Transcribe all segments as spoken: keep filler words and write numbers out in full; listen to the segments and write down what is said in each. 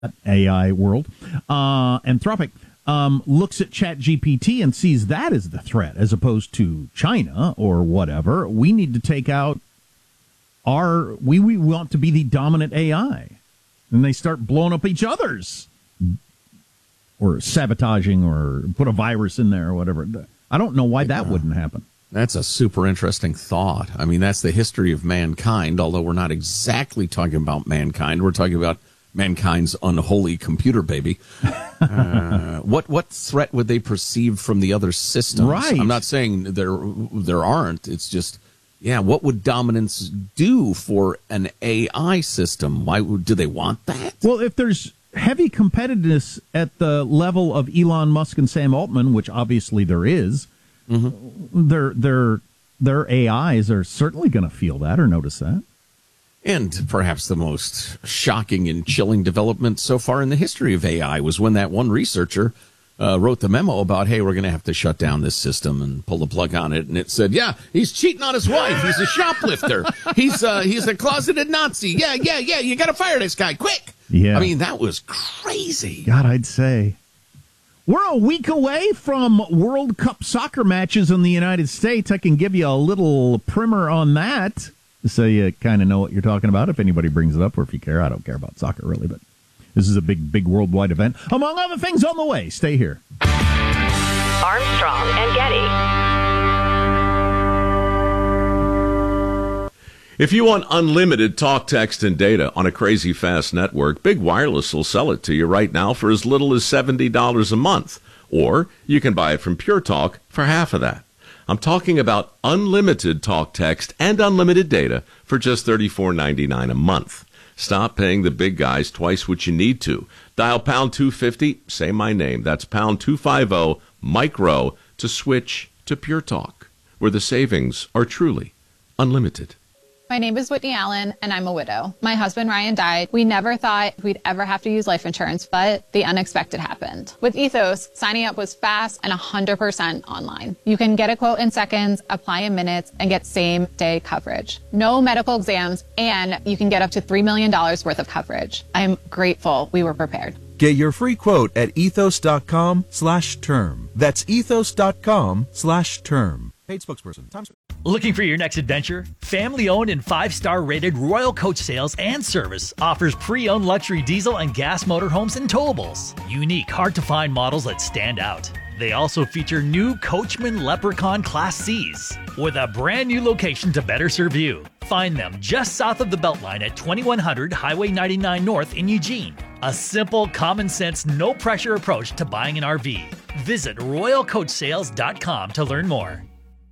A I world, uh, Anthropic, um, looks at ChatGPT and sees that as the threat as opposed to China or whatever. We need to take out our, we, we want to be the dominant A I. And they start blowing up each other's or sabotaging or put a virus in there or whatever. I don't know why that wouldn't happen. That's a super interesting thought. I mean, that's the history of mankind, although we're not exactly talking about mankind. We're talking about mankind's unholy computer baby. Uh, what what threat would they perceive from the other systems? Right. I'm not saying there there aren't. It's just, yeah, what would dominance do for an A I system? Why would, do they want that? Well, if there's heavy competitiveness at the level of Elon Musk and Sam Altman, which obviously there is, mm-hmm. their their their A Is are certainly going to feel that or notice that. And perhaps the most shocking and chilling development so far in the history of A I was when that one researcher uh, wrote the memo about, hey, we're going to have to shut down this system and pull the plug on it. And it said, yeah, he's cheating on his wife. He's a shoplifter. He's uh, he's a closeted Nazi. Yeah, yeah, yeah. You got to fire this guy quick. Yeah. I mean, that was crazy. God, I'd say. We're a week away from World Cup soccer matches in the United States. I can give you a little primer on that, so you kind of know what you're talking about if anybody brings it up, or if you care. I don't care about soccer, really, but this is a big, big worldwide event. Among other things on the way. Stay here. Armstrong and Getty. If you want unlimited talk, text, and data on a crazy fast network, Big Wireless will sell it to you right now for as little as seventy dollars a month. Or you can buy it from Pure Talk for half of that. I'm talking about unlimited talk, text, and unlimited data for just thirty-four ninety-nine a month. Stop paying the big guys twice what you need to. Dial pound two fifty, say my name. That's pound two fifty, micro, to switch to Pure Talk, where the savings are truly unlimited. My name is Whitney Allen, and I'm a widow. My husband, Ryan, died. We never thought we'd ever have to use life insurance, but the unexpected happened. With Ethos, signing up was fast and one hundred percent online. You can get a quote in seconds, apply in minutes, and get same-day coverage. No medical exams, and you can get up to three million dollars worth of coverage. I'm grateful we were prepared. Get your free quote at ethos.com slash term. That's ethos.com slash term. Paid spokesperson. Times. Looking for your next adventure? Family-owned and five-star rated Royal Coach Sales and Service offers pre-owned luxury diesel and gas motorhomes and towables. Unique, hard-to-find models that stand out. They also feature new Coachman Leprechaun Class C's with a brand new location to better serve you. Find them just south of the Beltline at twenty-one hundred Highway ninety-nine North in Eugene. A simple, common-sense, no-pressure approach to buying an R V. Visit royal coach sales dot com to learn more.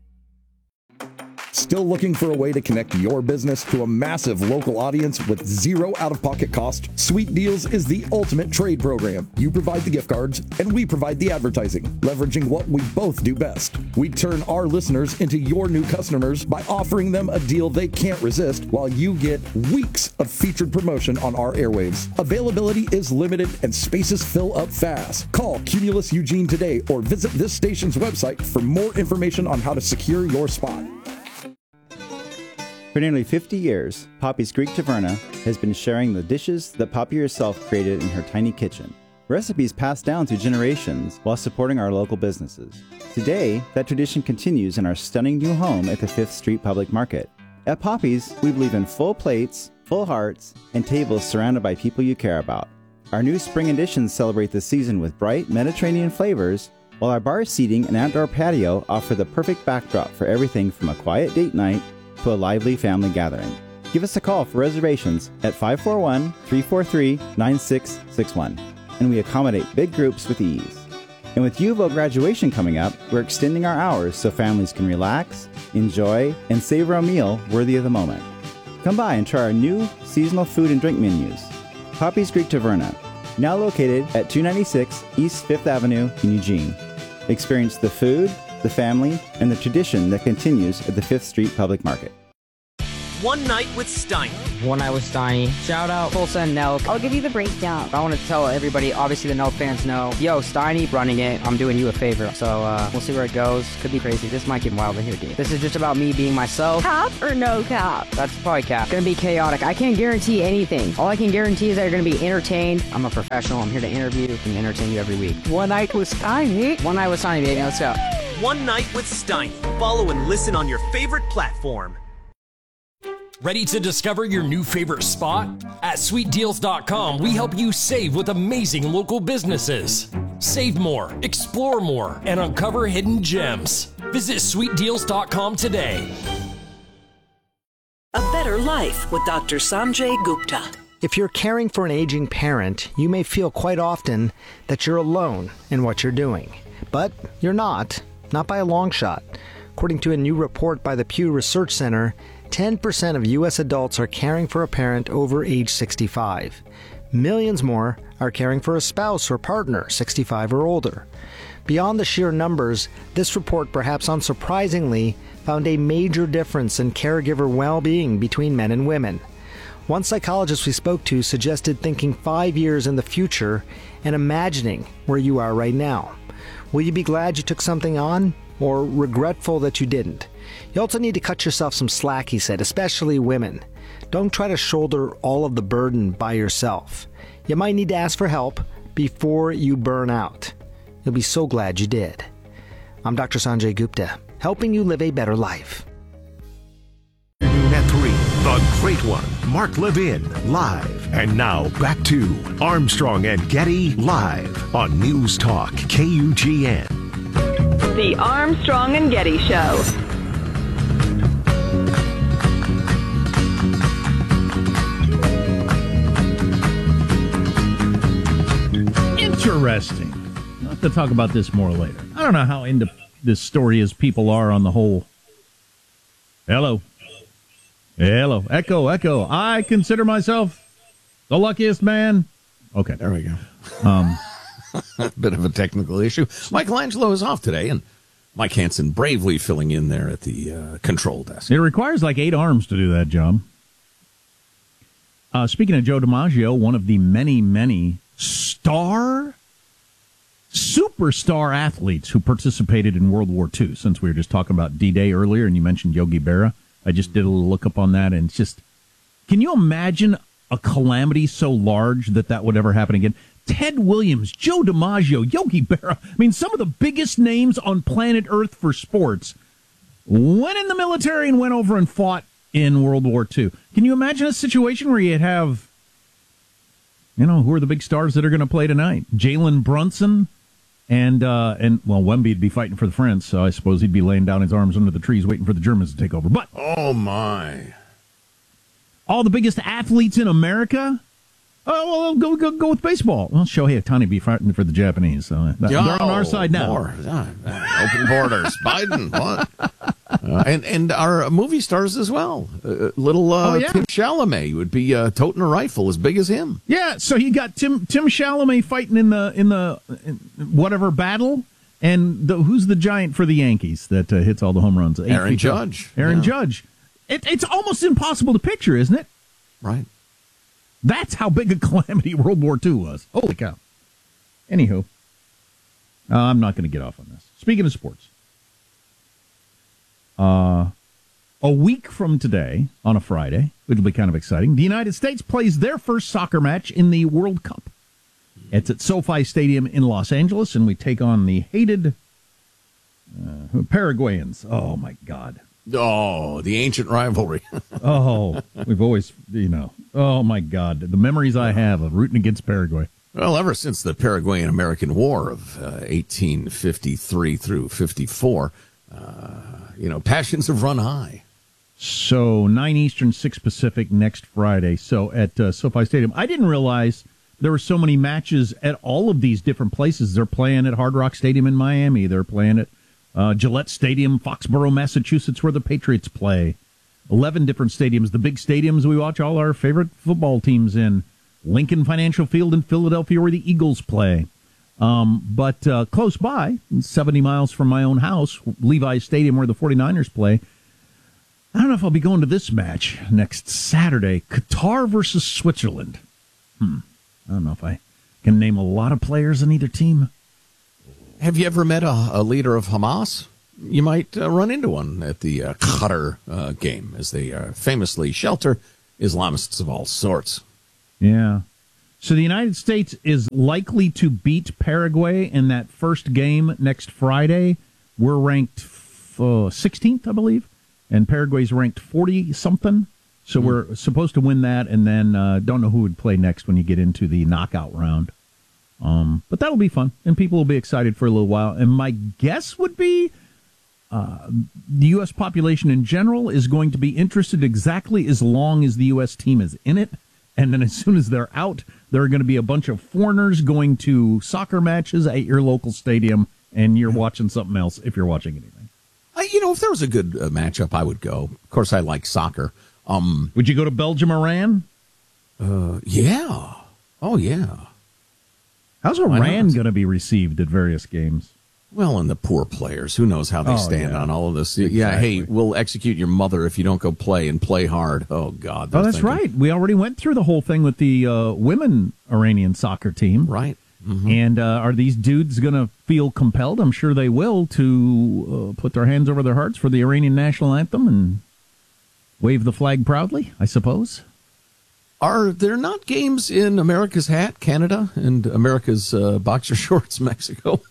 Still looking for a way to connect your business to a massive local audience with zero out-of-pocket cost? Sweet Deals is the ultimate trade program. You provide the gift cards, and we provide the advertising, leveraging what we both do best. We turn our listeners into your new customers by offering them a deal they can't resist, while you get weeks of featured promotion on our airwaves. Availability is limited, and spaces fill up fast. Call Cumulus Eugene today, or visit this station's website for more information on how to secure your spot. For nearly fifty years, Poppy's Greek Taverna has been sharing the dishes that Poppy herself created in her tiny kitchen. Recipes passed down through generations while supporting our local businesses. Today, that tradition continues in our stunning new home at the Fifth Street Public Market. At Poppy's, we believe in full plates, full hearts, and tables surrounded by people you care about. Our new spring additions celebrate the season with bright Mediterranean flavors, while our bar seating and outdoor patio offer the perfect backdrop for everything from a quiet date night to a lively family gathering. Give us a call for reservations at five four one, three four three, nine six six one, and we accommodate big groups with ease. And with U of O graduation coming up, we're extending our hours so families can relax, enjoy, and savor a meal worthy of the moment. Come by and try our new seasonal food and drink menus. Poppy's Greek Taverna, now located at two ninety-six East Fifth Avenue in Eugene. Experience the food, the family, and the tradition that continues at the Fifth Street Public Market. One Night with Steiner, One Night with Steiny. Shout out Tulsa and Nelk. I'll give you the breakdown. I want to tell everybody, obviously the Nelk fans know, yo, Steiny running it, I'm doing you a favor. So uh, we'll see where it goes. Could be crazy. This might get wild in here, dude. This is just about me being myself. Cap or no cap? That's probably cap. Gonna be chaotic. I can't guarantee anything. All I can guarantee is that you're gonna be entertained. I'm a professional. I'm here to interview and entertain you every week. One Night with Steiny. One Night with Steiny, baby. Let's go. One Night with Steiny. Follow and listen on your favorite platform. Ready to discover your new favorite spot? At sweet deals dot com, we help you save with amazing local businesses. Save more, explore more, and uncover hidden gems. Visit sweet deals dot com today. A Better Life with Doctor Sanjay Gupta. If you're caring for an aging parent, you may feel quite often that you're alone in what you're doing. But you're not, not by a long shot. According to a new report by the Pew Research Center, ten percent of U S adults are caring for a parent over age sixty-five. Millions more are caring for a spouse or partner sixty-five or older. Beyond the sheer numbers, this report, perhaps unsurprisingly, found a major difference in caregiver well-being between men and women. One psychologist we spoke to suggested thinking five years in the future and imagining where you are right now. Will you be glad you took something on, or regretful that you didn't? You also need to cut yourself some slack, he said, especially women. Don't try to shoulder all of the burden by yourself. You might need to ask for help before you burn out. You'll be so glad you did. I'm Doctor Sanjay Gupta, helping you live a better life. At three, the great one, Mark Levin, live. And now back to Armstrong and Getty, live on News Talk K U G N. The Armstrong and Getty Show. Interesting. I'll have to talk about this more later. I don't know how into this story is people are on the whole. Hello. Hello. Echo, echo. I consider myself the luckiest man. Okay. There we go. Um, Bit of a technical issue. Michelangelo is off today, and Mike Hansen bravely filling in there at the uh, control desk. It requires like eight arms to do that job. Uh, speaking of Joe DiMaggio, one of the many, many star, superstar athletes who participated in World War Two, since we were just talking about D-Day earlier, and you mentioned Yogi Berra. I just did a little look up on that, and it's just, can you imagine a calamity so large that that would ever happen again? Ted Williams, Joe DiMaggio, Yogi Berra. I mean, some of the biggest names on planet Earth for sports went in the military and went over and fought in World War Two. Can you imagine a situation where you'd have, you know, who are the big stars that are going to play tonight? Jalen Brunson and, uh, and well, Wemby'd be fighting for the French, so I suppose he'd be laying down his arms under the trees waiting for the Germans to take over. But oh, my. All the biggest athletes in America? Oh, well, go go go with baseball. Well, Shohei Ohtani be fighting for the Japanese. So that, Yo, they're on our side now. More. Uh, open borders. Biden. What? Uh, and and our movie stars as well. Uh, little uh, oh, yeah. Tim Chalamet would be uh, toting a rifle as big as him. Yeah. So you got Tim Tim Chalamet fighting in the in the in whatever battle, and the, who's the giant for the Yankees that uh, hits all the home runs? Eight Aaron feet Judge. Tall. Aaron yeah. Judge. It, it's almost impossible to picture, isn't it? Right. That's how big a calamity World War Two was. Holy cow. Anywho, uh, I'm not going to get off on this. Speaking of sports, uh, a week from today, on a Friday, which will be kind of exciting, the United States plays their first soccer match in the World Cup. It's at SoFi Stadium in Los Angeles, and we take on the hated uh, Paraguayans. Oh, my God. Oh, the ancient rivalry. Oh, we've always, you know, oh, my God. The memories I have of rooting against Paraguay. Well, ever since the Paraguayan-American War of uh, eighteen fifty-three through fifty-four, uh, you know, passions have run high. So nine Eastern, six Pacific next Friday. So at uh, SoFi Stadium. I didn't realize there were so many matches at all of these different places. They're playing at Hard Rock Stadium in Miami. They're playing at Uh, Gillette Stadium, Foxborough, Massachusetts, where the Patriots play. Eleven different stadiums. The big stadiums we watch all our favorite football teams in. Lincoln Financial Field in Philadelphia, where the Eagles play. Um, but uh, close by, seventy miles from my own house, Levi's Stadium, where the 49ers play. I don't know if I'll be going to this match next Saturday. Qatar versus Switzerland. Hmm. I don't know if I can name a lot of players on either team. Have you ever met a, a leader of Hamas? You might uh, run into one at the uh, Qatar uh, game, as they uh, famously shelter Islamists of all sorts. Yeah. So the United States is likely to beat Paraguay in that first game next Friday. We're ranked uh, sixteenth, I believe, and Paraguay's ranked forty-something. So mm. we're supposed to win that, and then uh, don't know who would play next when you get into the knockout round. Um, but that'll be fun, and people will be excited for a little while. And my guess would be uh, the U S population in general is going to be interested exactly as long as the U S team is in it. And then as soon as they're out, there are going to be a bunch of foreigners going to soccer matches at your local stadium, and you're watching something else if you're watching anything. Uh, you know, if there was a good uh, matchup, I would go. Of course, I like soccer. Um, would you go to Belgium-Iran? Uh, yeah. Oh, yeah. How's Iran going to be received at various games? Well, and the poor players. Who knows how they oh, stand yeah. on all of this? Exactly. Yeah, hey, we'll execute your mother if you don't go play and play hard. Oh, God. Oh, that's thinking. right. We already went through the whole thing with the uh, women Iranian soccer team. Right. Mm-hmm. And uh, are these dudes going to feel compelled? I'm sure they will, to uh, put their hands over their hearts for the Iranian national anthem and wave the flag proudly, I suppose. Are there not games in America's hat, Canada, and America's uh, boxer shorts, Mexico?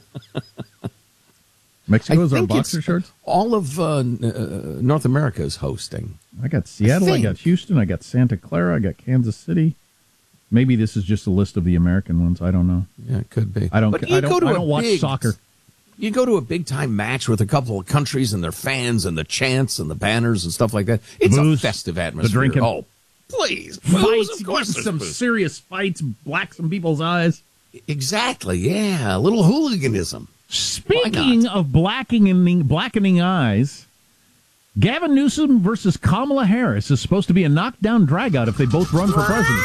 Mexico's our boxer shorts? All of uh, uh, North America is hosting. I got Seattle, I, I got Houston, I got Santa Clara, I got Kansas City. Maybe this is just a list of the American ones. I don't know. Yeah, it could be. I don't. But I don't, go to I don't watch big, soccer. You go to a big time match with a couple of countries and their fans and the chants and the banners and stuff like that. It's Booze, a festive atmosphere. The drinking. Oh, please, fights. Of course, some booze. serious fights, black some people's eyes. Exactly. Yeah, a little hooliganism. Speaking of blackening, blackening eyes, Gavin Newsom versus Kamala Harris is supposed to be a knockdown dragout if they both run for president.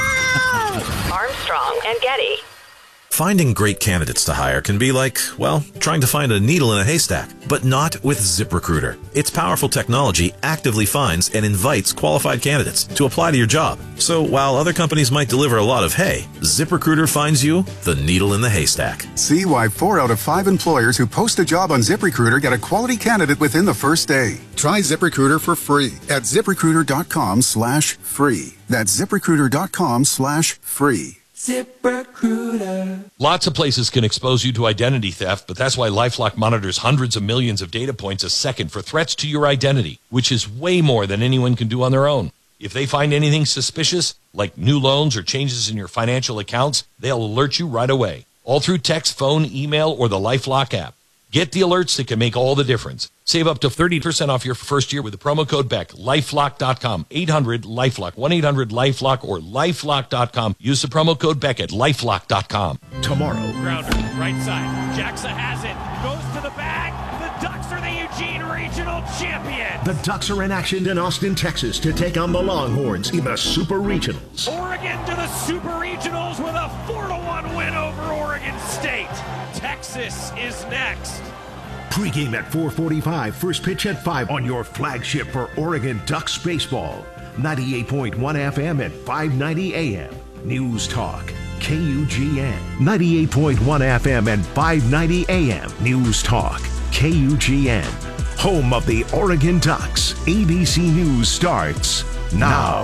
Armstrong and Getty. Finding great candidates to hire can be like, well, trying to find a needle in a haystack, but not with ZipRecruiter. Its powerful technology actively finds and invites qualified candidates to apply to your job. So while other companies might deliver a lot of hay, ZipRecruiter finds you the needle in the haystack. See why four out of five employers who post a job on ZipRecruiter get a quality candidate within the first day. Try ZipRecruiter for free at ZipRecruiter.com slash free. That's ZipRecruiter.com slash free. ZipRecruiter. Lots of places can expose you to identity theft, but that's why LifeLock monitors hundreds of millions of data points a second for threats to your identity, which is way more than anyone can do on their own. If they find anything suspicious, like new loans or changes in your financial accounts, they'll alert you right away, all through text, phone, email, or the LifeLock app. Get the alerts that can make all the difference. Save up to thirty percent off your first year with the promo code Beck. LifeLock dot com. eight hundred LifeLock. one eight hundred LifeLock or LifeLock dot com. Use the promo code Beck at LifeLock dot com. Tomorrow. Grounder, right side. Jackson has it. Goes to the bag. The Ducks are the Eugene Regional Champions. The Ducks are in action in Austin, Texas to take on the Longhorns in the Super Regionals. Oregon to the Super Regionals with a four to one win over Oregon State. Texas is next. Pre-game at four forty-five, first pitch at five on your flagship for Oregon Ducks baseball. ninety-eight point one F M and five ninety A M. News Talk, K U G N. ninety-eight point one F M and five ninety A M. News Talk, K U G N. Home of the Oregon Ducks. A B C News starts now.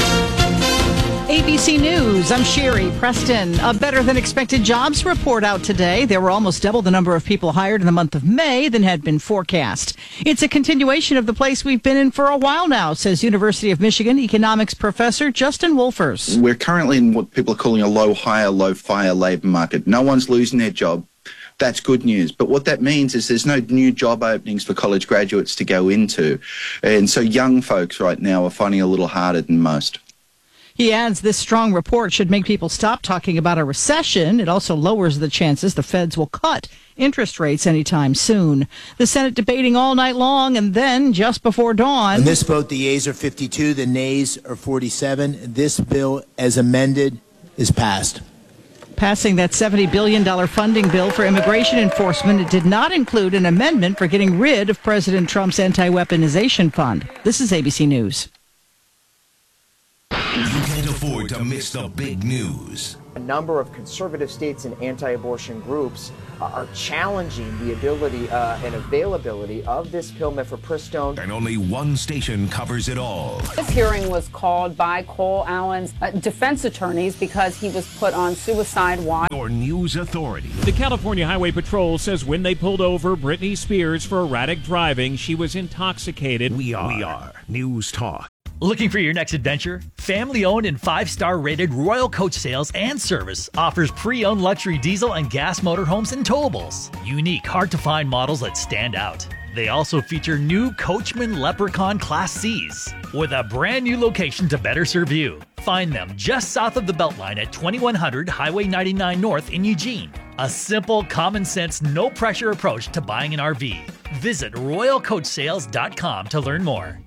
A B C News, I'm Sherry Preston. A better than expected jobs report out today. There were almost double the number of people hired in the month of May than had been forecast. It's a continuation of the place we've been in for a while now, says University of Michigan economics professor Justin Wolfers. We're currently in what people are calling a low hire, low fire labor market. No one's losing their job. That's good news. But what that means is there's no new job openings for college graduates to go into. And so young folks right now are finding it a little harder than most. He adds this strong report should make people stop talking about a recession. It also lowers the chances the feds will cut interest rates anytime soon. The Senate debating all night long, and then just before dawn. On this vote, the yeas are fifty-two, the nays are forty-seven. This bill, as amended, is passed. Passing that seventy billion dollars funding bill for immigration enforcement, it did not include an amendment for getting rid of President Trump's anti-weaponization fund. This is A B C News. You can't afford to miss the big news. A number of conservative states and anti-abortion groups uh, are challenging the ability uh, and availability of this pill, mifepristone. And only one station covers it all. This hearing was called by Cole Allen's uh, defense attorneys because he was put on suicide watch. Your news authority. The California Highway Patrol says when they pulled over Britney Spears for erratic driving, she was intoxicated. We are, we are News Talk. Looking for your next adventure? Family-owned and five-star rated Royal Coach Sales and Service offers pre-owned luxury diesel and gas motorhomes and towables. Unique, hard-to-find models that stand out. They also feature new Coachman Leprechaun Class C's with a brand new location to better serve you. Find them just south of the Beltline at twenty-one hundred Highway ninety-nine North in Eugene. A simple, common-sense, no-pressure approach to buying an R V. Visit royal coach sales dot com to learn more.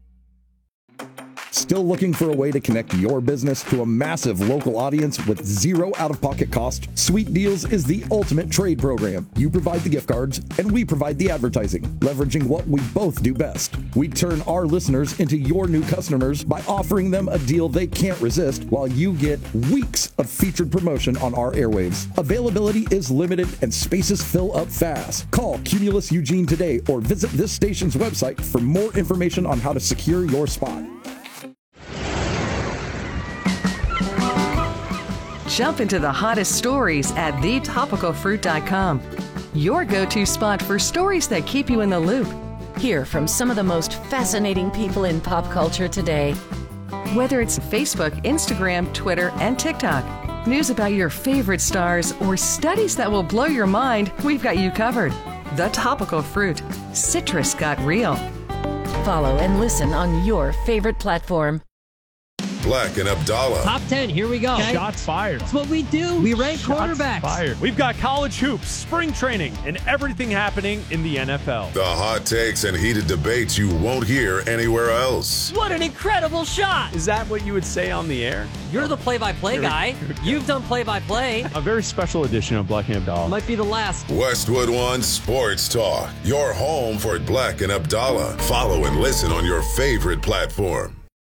Still looking for a way to connect your business to a massive local audience with zero out-of-pocket cost? Sweet Deals is the ultimate trade program. You provide the gift cards, and we provide the advertising, leveraging what we both do best. We turn our listeners into your new customers by offering them a deal they can't resist while you get weeks of featured promotion on our airwaves. Availability is limited and spaces fill up fast. Call Cumulus Eugene today or visit this station's website for more information on how to secure your spot. Jump into the hottest stories at the topical fruit dot com. Your go-to spot for stories that keep you in the loop. Hear from some of the most fascinating people in pop culture today. Whether it's Facebook, Instagram, Twitter, and TikTok, news about your favorite stars, or studies that will blow your mind, we've got you covered. The Topical Fruit. Citrus got real. Follow and listen on your favorite platform. Black and Abdallah. Top ten, here we go. Okay. Shots fired. That's what we do. We rank Shots quarterbacks. Fired. We've got college hoops, spring training, and everything happening in the N F L. The hot takes and heated debates you won't hear anywhere else. What an incredible shot. Is that what you would say on the air? You're the play-by-play guy. You've done play-by-play. A very special edition of Black and Abdallah. Might be the last. Westwood One Sports Talk. Your home for Black and Abdallah. Follow and listen on your favorite platform.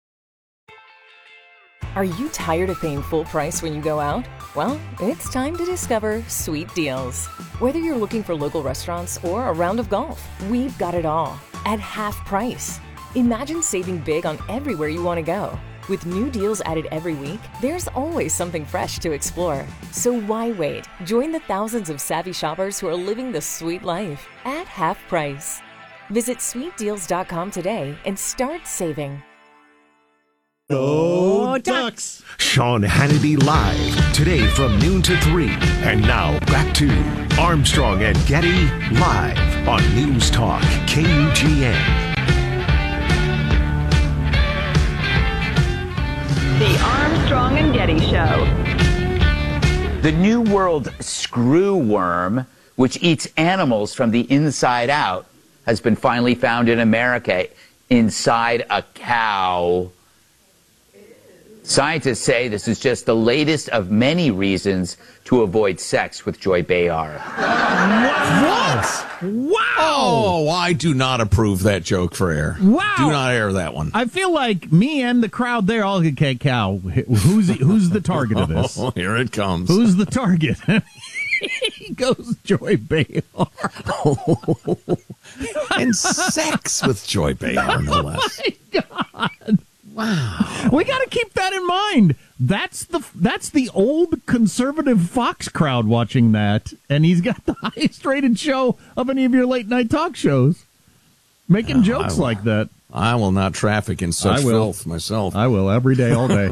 Are you tired of paying full price when you go out? Well, it's time to discover Sweet Deals. Whether you're looking for local restaurants or a round of golf, we've got it all at half price. Imagine saving big on everywhere you want to go. With new deals added every week, there's always something fresh to explore. So why wait? Join the thousands of savvy shoppers who are living the sweet life at half price. Visit sweet deals dot com today and start saving. Go Ducks! Sean Hannity Live, today from noon to three. And now back to Armstrong and Getty Live on News Talk K U G N. The Armstrong and Getty Show. The New World screw worm, which eats animals from the inside out, has been finally found in America inside a cow. Scientists say this is just the latest of many reasons to avoid sex with Joy Behar. What? Wow! Oh, I do not approve that joke for air. Wow! Do not air that one. I feel like me and the crowd there all get cow. Who's the, who's the target of this? Oh, here it comes. Who's the target? He goes Joy Behar. And sex with Joy Behar, no less. Oh my God. Wow. We got to keep that in mind. That's the that's the old conservative Fox crowd watching that, and he's got the highest rated show of any of your late night talk shows, making no, jokes like that. I will not traffic in such I will. filth myself. I will every day, all day.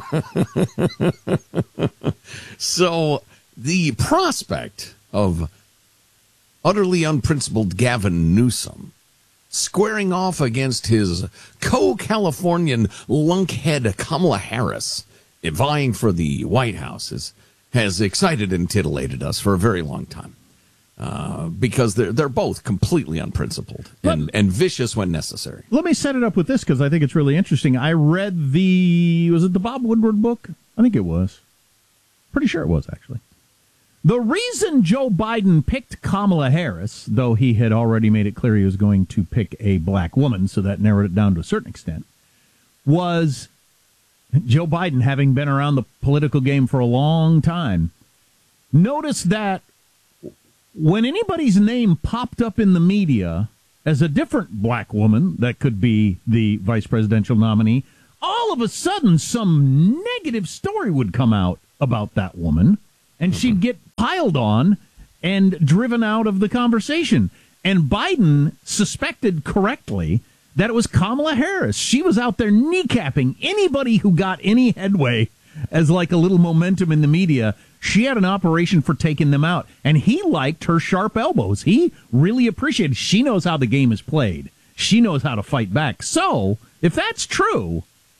So the prospect of utterly unprincipled Gavin Newsom squaring off against his co-Californian lunkhead Kamala Harris, vying for the White House, is, has excited and titillated us for a very long time. Uh, because they're they're both completely unprincipled and, and vicious when necessary. Let me set it up with this because I think it's really interesting. I read the, was it the Bob Woodward book? I think it was. Pretty sure it was, actually. The reason Joe Biden picked Kamala Harris, though he had already made it clear he was going to pick a black woman, so that narrowed it down to a certain extent, was Joe Biden, having been around the political game for a long time, noticed that when anybody's name popped up in the media as a different black woman that could be the vice presidential nominee, all of a sudden some negative story would come out about that woman, and mm-hmm. she'd get piled on and driven out of the conversation. And Biden suspected correctly that it was Kamala Harris. She was out there kneecapping anybody who got any headway as like a little momentum in the media. She had an operation for taking them out, and he liked her sharp elbows. He really appreciated. She knows how the game is played. She knows how to fight back. So, if that's true,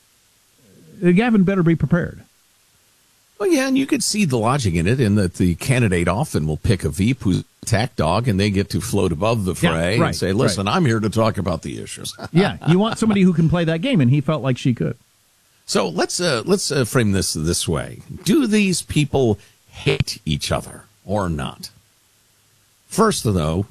Gavin better be prepared. Well, yeah, and you could see the logic in it, in that the candidate often will pick a Veep who's a attack dog, and they get to float above the fray yeah, right, and say, listen, right. I'm here to talk about the issues. Yeah, you want somebody who can play that game, and he felt like she could. So let's uh, let's uh, frame this this way. Do these people hate each other or not? First, though,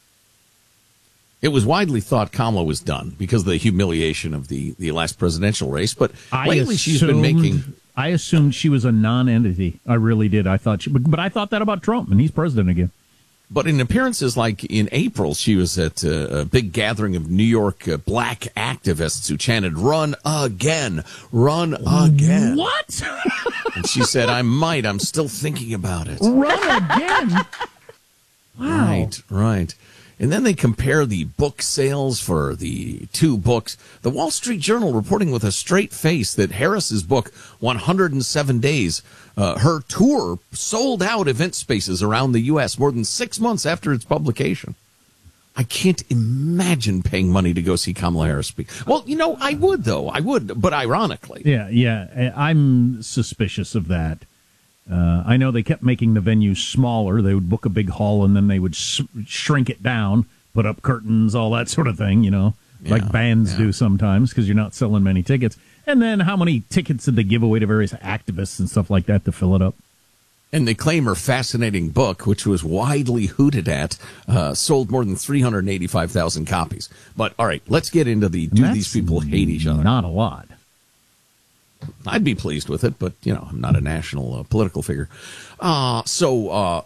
it was widely thought Kamala was done because of the humiliation of the, the last presidential race, but I lately assumed, she's been making... I assumed she was a non-entity. I really did. I thought, she, but, but I thought that about Trump, and he's president again. But in appearances like in April, she was at a, a big gathering of New York uh, black activists who chanted, "Run again, run again." What? And she said, I might. I'm still thinking about it. Run again? Wow. Right, right. And then they compare the book sales for the two books. The Wall Street Journal reporting with a straight face that Harris's book, one hundred seven days, uh, her tour sold out event spaces around the U S more than six months after its publication. I can't imagine paying money to go see Kamala Harris speak. Well, you know, I would, though. I would, but ironically. Yeah, yeah. I'm suspicious of that. Uh, I know they kept making the venue smaller. They would book a big hall and then they would sh- shrink it down, put up curtains, all that sort of thing, you know, yeah, like bands yeah. do sometimes because you're not selling many tickets. And then how many tickets did they give away to various activists and stuff like that to fill it up? And they claim her fascinating book, which was widely hooted at, uh, sold more than three hundred eighty-five thousand copies. But, all right, let's get into the, do these people hate each other? Not a lot. I'd be pleased with it, but, you know, I'm not a national uh, political figure. Uh, so, uh,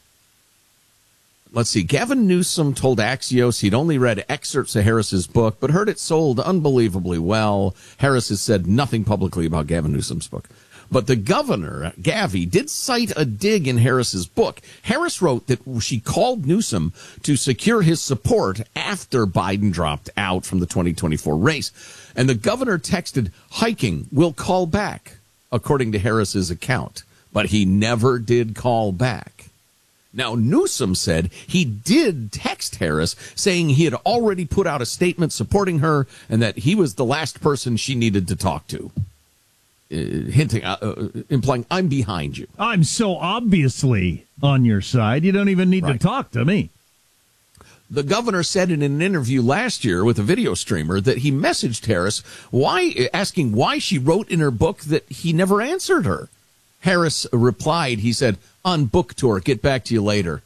let's see. Gavin Newsom told Axios he'd only read excerpts of Harris's book, but heard it sold unbelievably well. Harris has said nothing publicly about Gavin Newsom's book. But the governor, Gavi, did cite a dig in Harris's book. Harris wrote that she called Newsom to secure his support after Biden dropped out from the twenty twenty-four race. And the governor texted, hiking, we'll call back, according to Harris's account. But he never did call back. Now, Newsom said he did text Harris saying he had already put out a statement supporting her and that he was the last person she needed to talk to. Uh, hinting, uh, uh, implying, I'm behind you. I'm so obviously on your side, you don't even need right. to talk to me. The governor said in an interview last year with a video streamer that he messaged Harris why, asking why she wrote in her book that he never answered her. Harris replied, he said, on book tour, get back to you later.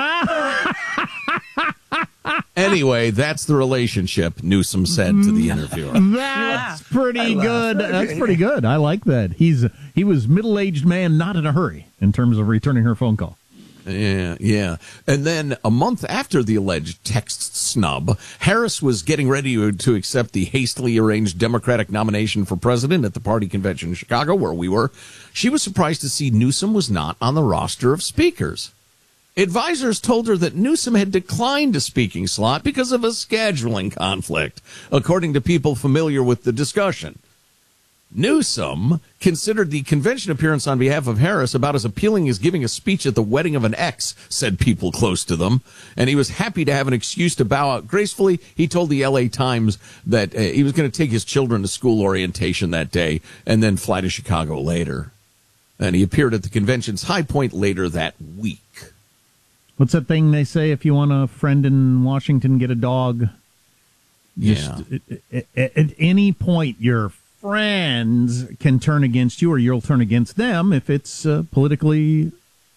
Anyway, that's the relationship, Newsom said to the interviewer. That's pretty good. That's pretty good. I like that. He's he was middle-aged man, not in a hurry in terms of returning her phone call. Yeah, yeah. And then a month after the alleged text snub, Harris was getting ready to, to accept the hastily arranged Democratic nomination for president at the party convention in Chicago, where we were. She was surprised to see Newsom was not on the roster of speakers. Advisors told her that Newsom had declined a speaking slot because of a scheduling conflict, according to people familiar with the discussion. Newsom considered the convention appearance on behalf of Harris about as appealing as giving a speech at the wedding of an ex, said people close to them, and he was happy to have an excuse to bow out gracefully. He told the L A Times that uh, he was going to take his children to school orientation that day and then fly to Chicago later. And he appeared at the convention's high point later that week. What's that thing they say? If you want a friend in Washington, get a dog. Just yeah. at, at any point, your friends can turn against you, or you'll turn against them if it's uh, politically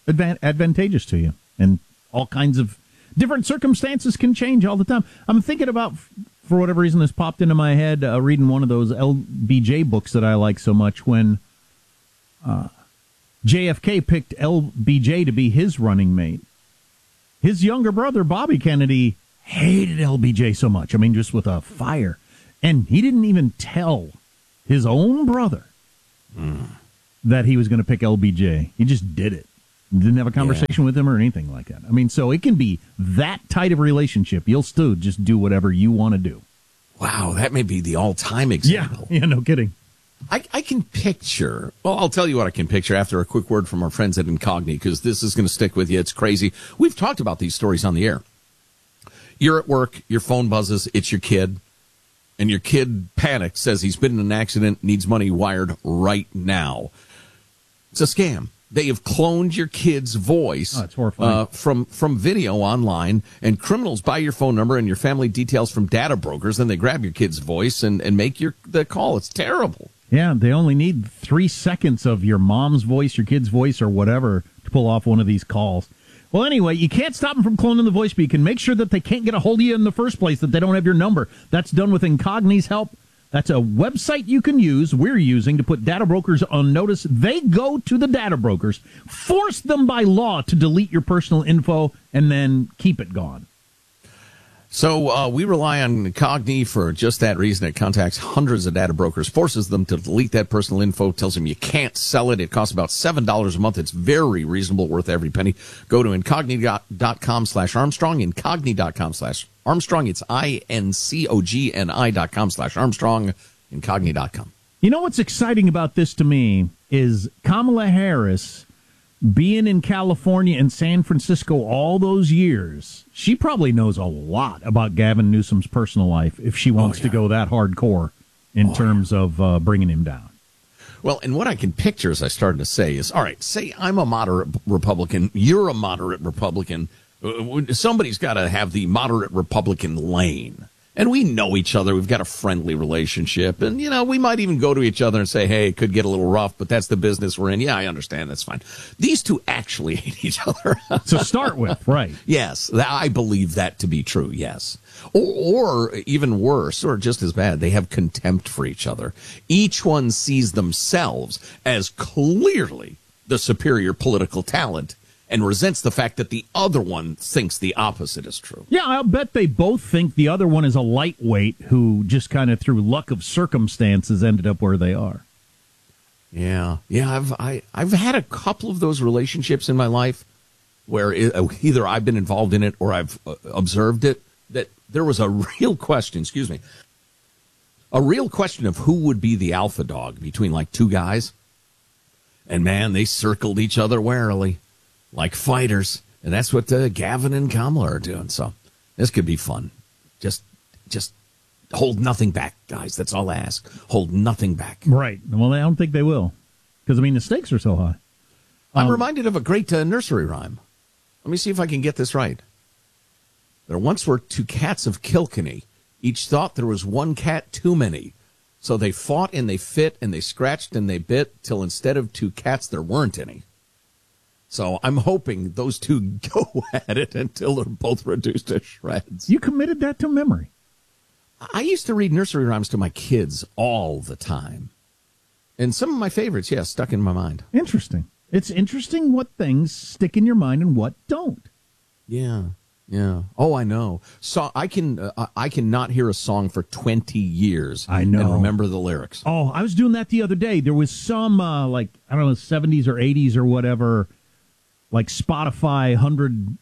advan- advantageous to you. And all kinds of different circumstances can change all the time. I'm thinking about, for whatever reason, this popped into my head, uh, reading one of those L B J books that I like so much when uh, J F K picked L B J to be his running mate. His younger brother, Bobby Kennedy, hated L B J so much. I mean, just with a fire. And he didn't even tell his own brother mm. that he was going to pick L B J. He just did it. Didn't have a conversation yeah. with him or anything like that. I mean, so it can be that tight of a relationship. You'll still just do whatever you want to do. Wow, that may be the all-time example. Yeah, yeah, no kidding. I, I can picture, well, I'll tell you what I can picture after a quick word from our friends at Incogni, because this is going to stick with you. It's crazy. We've talked about these stories on the air. You're at work, your phone buzzes, it's your kid, and your kid panics, says he's been in an accident, needs money wired right now. It's a scam. They have cloned your kid's voice oh, it's horrifying. Uh, from, from video online, and criminals buy your phone number and your family details from data brokers, then they grab your kid's voice and, and make your the call. It's terrible. Yeah, they only need three seconds of your mom's voice, your kid's voice, or whatever to pull off one of these calls. Well, anyway, you can't stop them from cloning the voice, but you can make sure that they can't get a hold of you in the first place, that they don't have your number. That's done with Incogni's help. That's a website you can use, we're using, to put data brokers on notice. They go to the data brokers, force them by law to delete your personal info, and then keep it gone. So uh, we rely on Incogni for just that reason. It contacts hundreds of data brokers, forces them to delete that personal info, tells them you can't sell it. It costs about seven dollars a month. It's very reasonable, worth every penny. Go to incogni.com slash Armstrong, incogni.com slash Armstrong. It's I N C O G N I dot com slash Armstrong, incogni dot com. You know what's exciting about this to me is Kamala Harris being in California and San Francisco all those years. She probably knows a lot about Gavin Newsom's personal life if she wants oh, yeah. to go that hardcore in oh, terms yeah. of uh, bringing him down. Well, and what I can picture, as I started to say, is, all right, say I'm a moderate Republican, you're a moderate Republican. Somebody's got to have the moderate Republican lane. And we know each other. We've got a friendly relationship. And, you know, we might even go to each other and say, hey, it could get a little rough, but that's the business we're in. Yeah, I understand. That's fine. These two actually hate each other. To start with, right. Yes, I believe that to be true, yes. Or, or even worse, or just as bad, they have contempt for each other. Each one sees themselves as clearly the superior political talent, and resents the fact that the other one thinks the opposite is true. Yeah, I'll bet they both think the other one is a lightweight who just kind of through luck of circumstances ended up where they are. Yeah, yeah, I've I, I've had a couple of those relationships in my life where it, either I've been involved in it or I've uh, observed it, that there was a real question, excuse me, a real question of who would be the alpha dog between like two guys. And man, they circled each other warily. Like fighters, and that's what uh, Gavin and Kamala are doing. So this could be fun. Just, just hold nothing back, guys. That's all I ask. Hold nothing back. Right. Well, I don't think they will, because I mean the stakes are so high. I'm um, reminded of a great uh, nursery rhyme. Let me see if I can get this right. There once were two cats of Kilkenny. Each thought there was one cat too many. So they fought and they fit and they scratched and they bit till instead of two cats there weren't any. So I'm hoping those two go at it until they're both reduced to shreds. You committed that to memory. I used to read nursery rhymes to my kids all the time. And some of my favorites, yeah, stuck in my mind. Interesting. It's interesting what things stick in your mind and what don't. Yeah, yeah. Oh, I know. So I can uh, I can not hear a song for twenty years. I know. And remember the lyrics. Oh, I was doing that the other day. There was some, uh, like, I don't know, seventies or eighties or whatever, like Spotify one hundred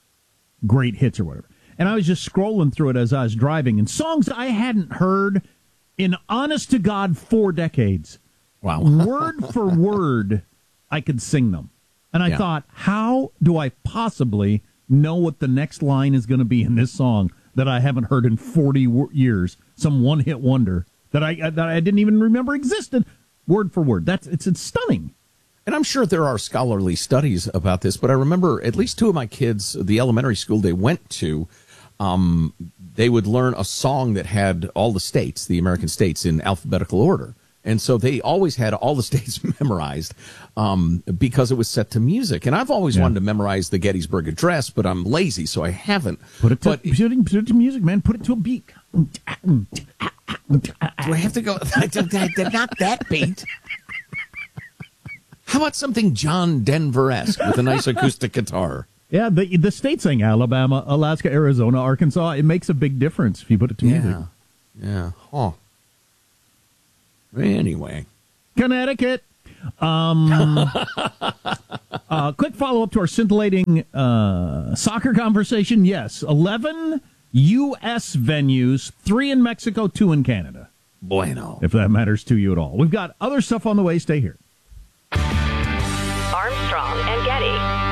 great hits or whatever. And I was just scrolling through it as I was driving, and songs I hadn't heard in, honest to God, four decades. Wow. Word for word, I could sing them. And I yeah. thought, how do I possibly know what the next line is going to be in this song that I haven't heard in forty years? Some one-hit wonder that I that I didn't even remember existed, word for word. That's it's, it's stunning. And I'm sure there are scholarly studies about this, but I remember at least two of my kids, the elementary school they went to, um, they would learn a song that had all the states, the American states, in alphabetical order. And so they always had all the states memorized um, because it was set to music. And I've always yeah. wanted to memorize the Gettysburg Address, but I'm lazy, so I haven't. Put it to, but, put it, put it to music, man. Put it to a beat. Do I have to go? Not that beat. How about something John Denver-esque with a nice acoustic guitar? Yeah, the the state thing, Alabama, Alaska, Arizona, Arkansas, it makes a big difference if you put it to yeah. music. Yeah. Oh. Anyway. Connecticut. Um, uh, quick follow-up to our scintillating uh, soccer conversation. Yes, eleven U S venues, three in Mexico, two in Canada. Bueno. If that matters to you at all. We've got other stuff on the way. Stay here. Armstrong and Getty.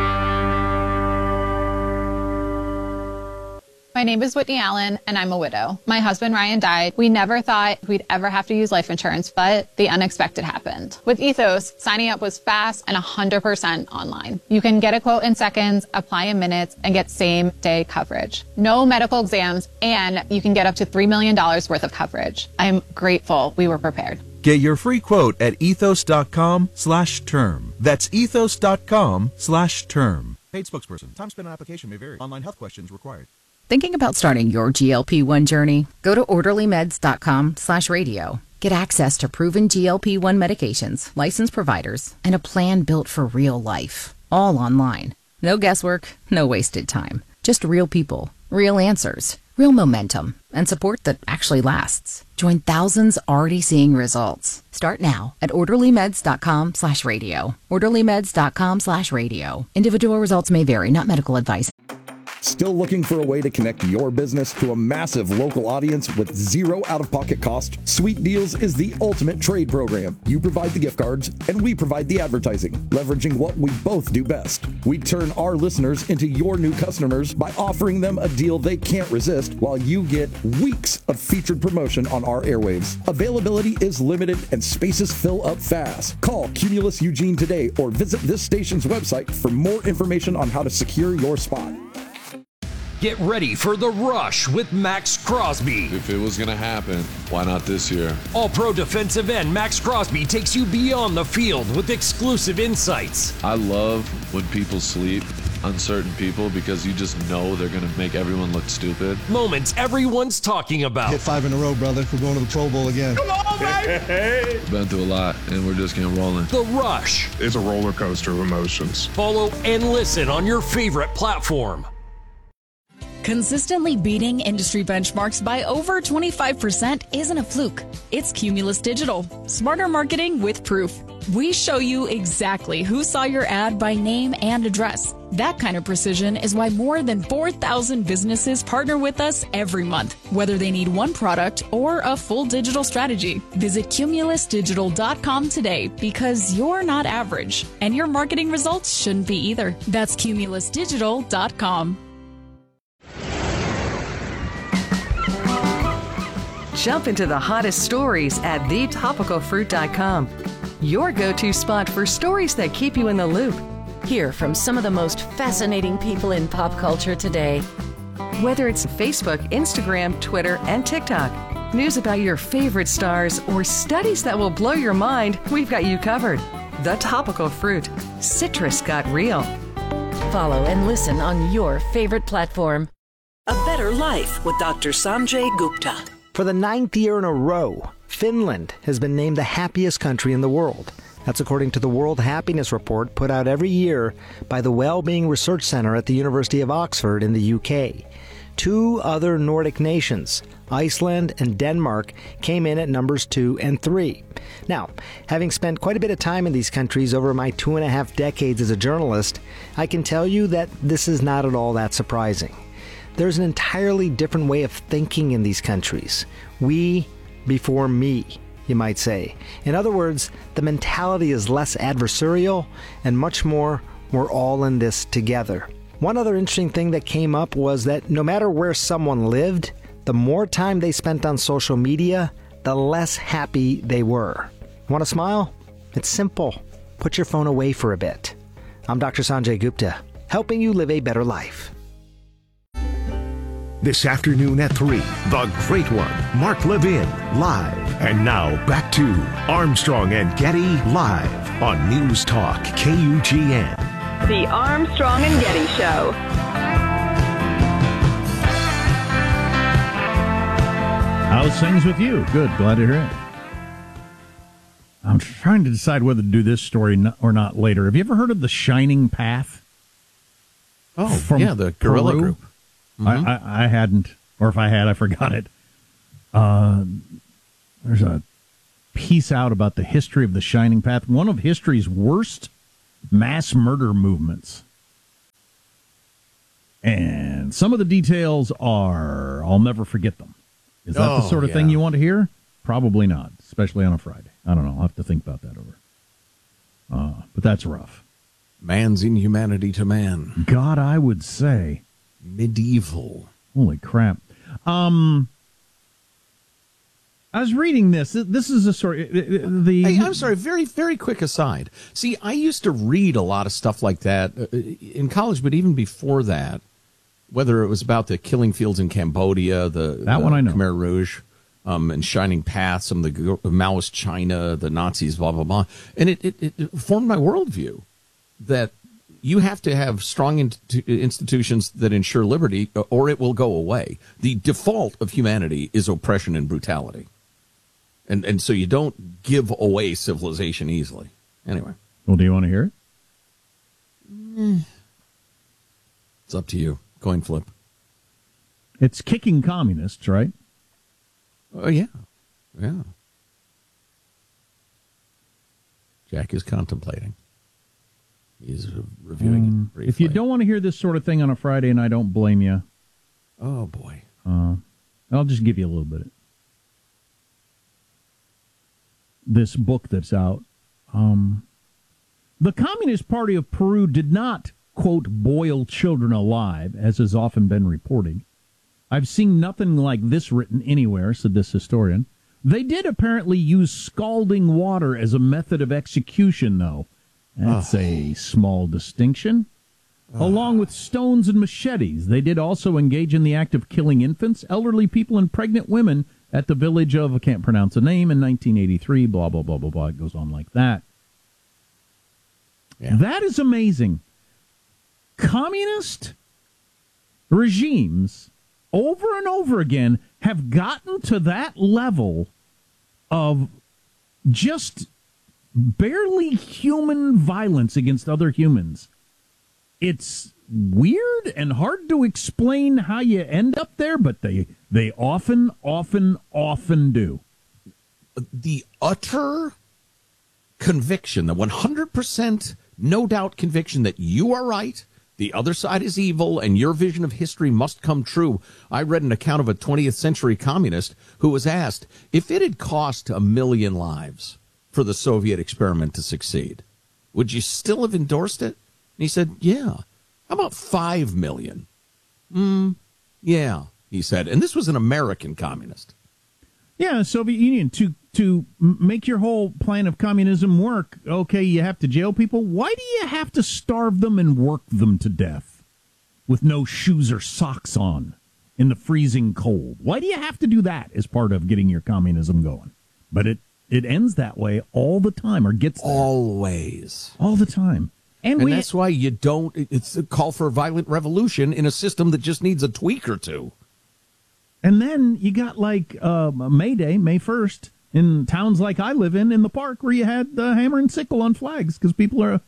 My name is Whitney Allen, and I'm a widow. My husband, Ryan, died. We never thought we'd ever have to use life insurance, but the unexpected happened. With Ethos, signing up was fast and one hundred percent online. You can get a quote in seconds, apply in minutes, and get same-day coverage. No medical exams, and you can get up to three million dollars worth of coverage. I'm grateful we were prepared. Get your free quote at ethos.com slash term. That's ethos.com slash term. Paid spokesperson. Time spent on application may vary. Online health questions required. Thinking about starting your G L P one journey? Go to orderlymeds.com slash radio. Get access to proven G L P one medications, licensed providers, and a plan built for real life. All online. No guesswork, no wasted time. Just real people, real answers, real momentum, and support that actually lasts. Join thousands already seeing results. Start now at orderlymeds.com slash radio. orderlymeds.com slash radio. Individual results may vary, not medical advice. Still looking for a way to connect your business to a massive local audience with zero out-of-pocket cost? Sweet Deals is the ultimate trade program. You provide the gift cards, and we provide the advertising, leveraging what we both do best. We turn our listeners into your new customers by offering them a deal they can't resist, while you get weeks of featured promotion on our airwaves. Availability is limited, and spaces fill up fast. Call Cumulus Eugene today, or visit this station's website for more information on how to secure your spot. Get ready for the rush with Max Crosby. If it was going to happen, why not this year? All-pro defensive end Max Crosby takes you beyond the field with exclusive insights. I love when people sleep on certain people because you just know they're going to make everyone look stupid. Moments everyone's talking about. Hit five in a row, brother. We're going to the Pro Bowl again. Come on, baby! Been through a lot, and we're just getting rolling. The Rush. It's a roller coaster of emotions. Follow and listen on your favorite platform. Consistently beating industry benchmarks by over twenty-five percent isn't a fluke. It's Cumulus Digital. Smarter marketing with proof. We show you exactly who saw your ad by name and address. That kind of precision is why more than four thousand businesses partner with us every month, whether they need one product or a full digital strategy. Visit cumulus digital dot com today because you're not average, and your marketing results shouldn't be either. That's cumulus digital dot com. Jump into the hottest stories at the topical fruit dot com. Your go-to spot for stories that keep you in the loop. Hear from some of the most fascinating people in pop culture today. Whether it's Facebook, Instagram, Twitter, and TikTok, news about your favorite stars, or studies that will blow your mind, we've got you covered. The Topical Fruit. Citrus got real. Follow and listen on your favorite platform. A Better Life with Doctor Sanjay Gupta. For the ninth year in a row, Finland has been named the happiest country in the world. That's according to the World Happiness Report put out every year by the Wellbeing Research Center at the University of Oxford in the U K. Two other Nordic nations, Iceland and Denmark, came in at numbers two and three. Now, having spent quite a bit of time in these countries over my two and a half decades as a journalist, I can tell you that this is not at all that surprising. There's an entirely different way of thinking in these countries. We before me, you might say. In other words, the mentality is less adversarial and much more, we're all in this together. One other interesting thing that came up was that no matter where someone lived, the more time they spent on social media, the less happy they were. Want to smile? It's simple. Put your phone away for a bit. I'm Doctor Sanjay Gupta, helping you live a better life. This afternoon at three, The Great One, Mark Levin, live. And now back to Armstrong and Getty live on News Talk K U G N. The Armstrong and Getty Show. How's things with you? Good. Glad to hear it. I'm trying to decide whether to do this story or not later. Have you ever heard of the Shining Path? Oh, From yeah, the guerrilla Peru? group. Mm-hmm. I, I, I hadn't, or if I had, I forgot it. Uh, there's a piece out about the history of the Shining Path, one of history's worst mass murder movements. And some of the details are, I'll never forget them. Is that oh, the sort of yeah. thing you want to hear? Probably not, especially on a Friday. I don't know. I'll have to think about that over. Uh, but that's rough. Man's inhumanity to man. God, I would say. Medieval. Holy crap. Um, I was reading this. This is a story. The Hey, I'm sorry, very, very quick aside. See, I used to read a lot of stuff like that in college, but even before that, whether it was about the killing fields in Cambodia, the, that the one I know. Khmer Rouge, um, and Shining Path, some of the Maoist China, the Nazis, blah, blah, blah. And it, it, it formed my worldview that you have to have strong in- institutions that ensure liberty, or it will go away. The default of humanity is oppression and brutality. And and so you don't give away civilization easily. Anyway. Well, do you want to hear it? Mm. It's up to you. Coin flip. It's kicking communists, right? Oh, yeah. Yeah. Jack is contemplating. He's reviewing um, it briefly. If you don't want to hear this sort of thing on a Friday, and I don't blame you. Oh, boy. Uh, I'll just give you a little bit of this book that's out. Um, the Communist Party of Peru did not, quote, boil children alive, as has often been reported. I've seen nothing like this written anywhere, said this historian. They did apparently use scalding water as a method of execution, though. That's oh. a small distinction. Oh. Along with stones and machetes, they did also engage in the act of killing infants, elderly people, and pregnant women at the village of, I can't pronounce a name, in nineteen eighty-three, blah, blah, blah, blah, blah. It goes on like that. Yeah. That is amazing. Communist regimes, over and over again, have gotten to that level of just barely human violence against other humans. It's weird and hard to explain how you end up there, but they they often, often, often do. The utter conviction, the one hundred percent no doubt conviction that you are right, the other side is evil, and your vision of history must come true. I read an account of a twentieth century communist who was asked if it had cost a million lives for the Soviet experiment to succeed, would you still have endorsed it? And he said, yeah. How about five million? Mm, yeah, he said. And this was an American communist. Yeah, Soviet Union. To to make your whole plan of communism work, okay, you have to jail people. Why do you have to starve them and work them to death with no shoes or socks on in the freezing cold? Why do you have to do that as part of getting your communism going? But it, it ends that way all the time, or gets there. Always. All the time. And, and we, that's why you don't, it's a call for a violent revolution in a system that just needs a tweak or two. And then you got like uh, May Day, May first, in towns like I live in, in the park, where you had the hammer and sickle on flags because people are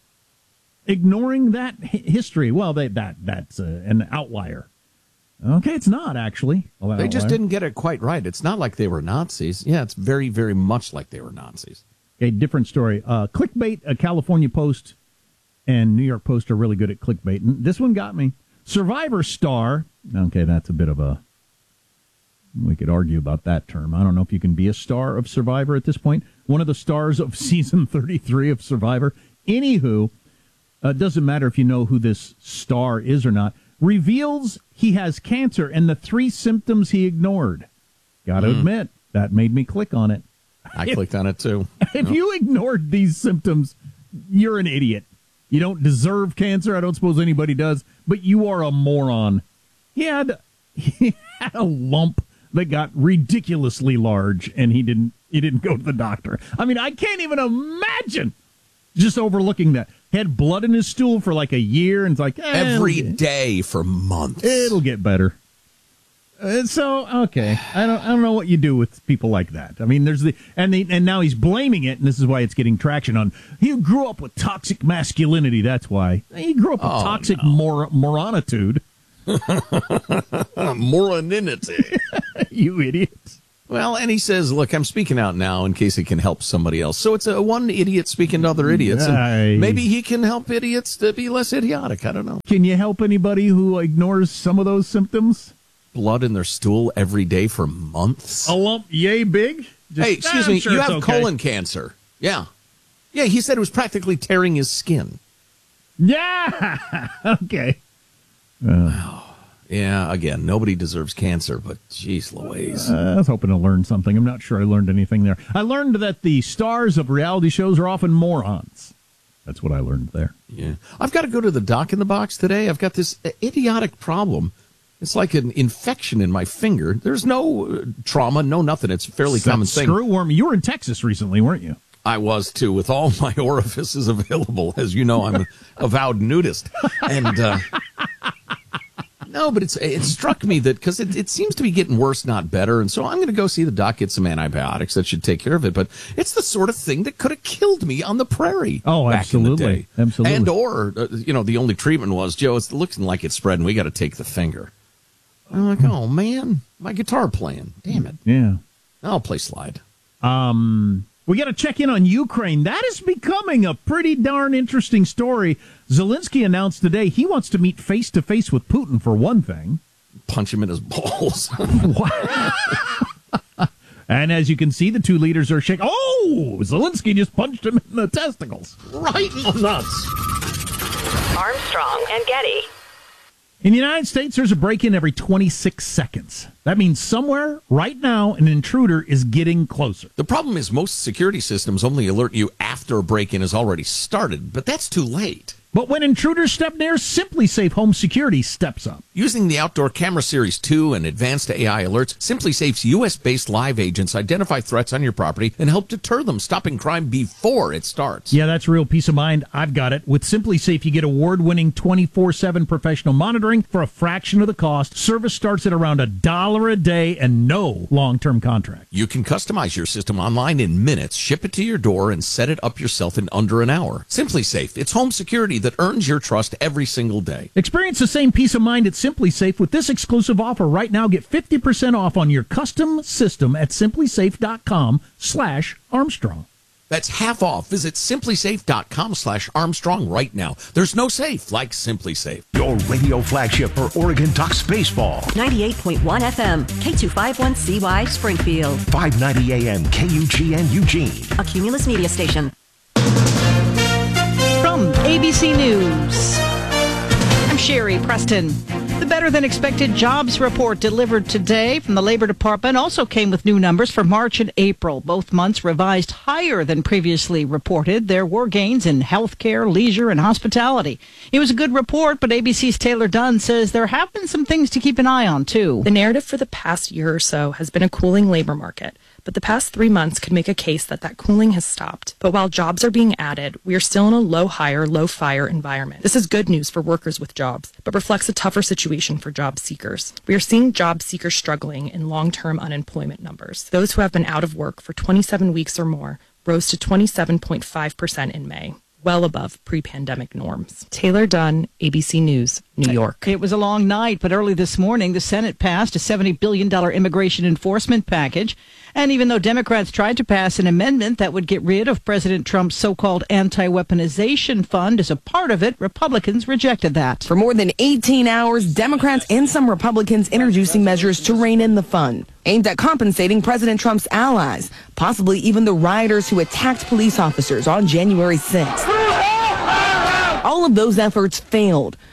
ignoring that hi- history. Well, they, that that's uh, an outlier. Okay, it's not actually. They outlier. just didn't get it quite right. It's not like they were Nazis. Yeah, it's very, very much like they were Nazis. Okay, different story. Uh, clickbait, a California Post and New York Post are really good at clickbait. And this one got me. Survivor star. Okay, that's a bit of a... We could argue about that term. I don't know if you can be a star of Survivor at this point. One of the stars of season thirty-three of Survivor. Anywho, uh, doesn't matter if you know who this star is or not. Reveals he has cancer and the three symptoms he ignored. Got to mm. admit, that made me click on it. I if, clicked on it too. If no. you ignored these symptoms, you're an idiot. You don't deserve cancer. I don't suppose anybody does, but you are a moron. He had, he had a lump that got ridiculously large, and he didn't he didn't go to the doctor. I mean, I can't even imagine just overlooking that. Had blood in his stool for like a year, and it's like, eh, every day for months. It'll get better. Uh, so okay, I don't I don't know what you do with people like that. I mean, there's the and the, and now he's blaming it, and this is why it's getting traction on. He grew up with toxic masculinity. That's why he grew up with Oh, toxic no. mor- moronitude. Moronity. You idiots. Well, and he says, look, I'm speaking out now in case it can help somebody else. So it's a one idiot speaking to other idiots. And Nice. maybe he can help idiots to be less idiotic. I don't know. Can you help anybody who ignores some of those symptoms? Blood in their stool every day for months. A lump yay big? Just, hey, excuse I'm me, sure you it's have okay. colon cancer. Yeah. Yeah, he said it was practically tearing his skin. Yeah. Okay. Uh, Yeah, again, nobody deserves cancer, but geez Louise. Uh, I was hoping to learn something. I'm not sure I learned anything there. I learned that the stars of reality shows are often morons. That's what I learned there. Yeah. I've got to go to the doc in the box today. I've got this idiotic problem. It's like an infection in my finger. There's no uh, trauma, no nothing. It's a fairly That common thing. Screwworm. You were in Texas recently, weren't you? I was, too, with all my orifices available. As you know, I'm an avowed nudist. And, uh, no, but it's it struck me that because it, it seems to be getting worse, not better. And so I'm going to go see the doc, get some antibiotics that should take care of it. But it's the sort of thing that could have killed me on the prairie. Oh, back absolutely. In the day. Absolutely. And or, uh, you know, the only treatment was, Joe, it's looking like it's spreading. We got to take the finger. I'm like, oh, man, my guitar playing. Damn it. Yeah. I'll play slide. Um, we got to check in on Ukraine. That is becoming a pretty darn interesting story. Zelensky announced today he wants to meet face-to-face with Putin for one thing. Punch him in his balls. What? And as you can see, the two leaders are shaking. Oh, Zelensky just punched him in the testicles. Right in the nuts. Armstrong and Getty. In the United States, there's a break-in every twenty-six seconds. That means somewhere, right now, an intruder is getting closer. The problem is most security systems only alert you after a break-in has already started, but that's too late. But when intruders step near, SimpliSafe Home Security steps up. Using the Outdoor Camera Series two and advanced A I alerts, SimpliSafe's U S-based live agents identify threats on your property and help deter them, stopping crime before it starts. Yeah, that's real peace of mind. I've got it. With SimpliSafe, you get award-winning twenty-four seven professional monitoring for a fraction of the cost. Service starts at around a dollar a day and no long-term contract. You can customize your system online in minutes, ship it to your door, and set it up yourself in under an hour. SimpliSafe, it's home security that earns your trust every single day. Experience the same peace of mind at SimpliSafe with this exclusive offer right now. Get fifty percent off on your custom system at simplisafe.com slash Armstrong. That's half off. Visit simplisafe.com slash Armstrong right now. There's no safe like SimpliSafe. Your radio flagship for Oregon Ducks baseball. ninety-eight point one F M, K two fifty-one C Y Springfield. five ninety A M K U G N Eugene. A Cumulus Media Station. From A B C News, I'm Sherry Preston. The better-than-expected jobs report delivered today from the Labor Department also came with new numbers for March and April. Both months revised higher than previously reported. There were gains in healthcare, leisure, and hospitality. It was a good report, but A B C's Taylor Dunn says there have been some things to keep an eye on, too. The narrative for the past year or so has been a cooling labor market. But the past three months could make a case that that cooling has stopped. But while jobs are being added, we are still in a low-hire, low-fire environment. This is good news for workers with jobs, but reflects a tougher situation for job seekers. We are seeing job seekers struggling in long-term unemployment numbers. Those who have been out of work for twenty-seven weeks or more rose to twenty-seven point five percent in May, well above pre-pandemic norms. Taylor Dunn, A B C News, New York. It was a long night, but early this morning, the Senate passed a seventy billion dollars immigration enforcement package. And even though Democrats tried to pass an amendment that would get rid of President Trump's so-called anti-weaponization fund as a part of it, Republicans rejected that. For more than eighteen hours, Democrats and some Republicans introducing measures to rein in the fund, aimed at compensating President Trump's allies, possibly even the rioters who attacked police officers on January sixth. All of those efforts failed.